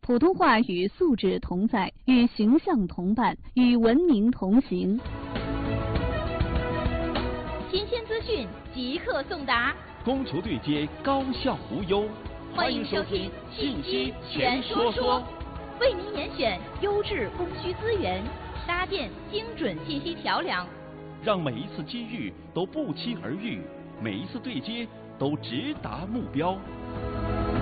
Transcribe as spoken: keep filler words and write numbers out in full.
普通话与素质同在，与形象同伴，与文明同行。 新鲜资讯即刻送达， 供求对接，高效无忧。 欢迎收听《信息全说说》，为您严选优质供需资源，搭建精准信息桥梁， 让每一次机遇都不期而遇，每一次对接都直达目标。